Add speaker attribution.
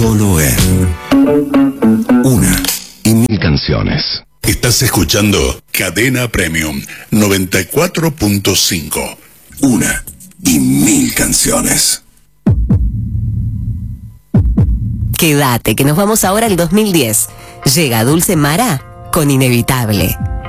Speaker 1: solo en Una y Mil Canciones.
Speaker 2: Estás escuchando Cadena Premium 94.5.
Speaker 1: Una y Mil Canciones.
Speaker 3: Quédate, que nos vamos ahora al 2010. Llega Dulce Mara con Inevitable.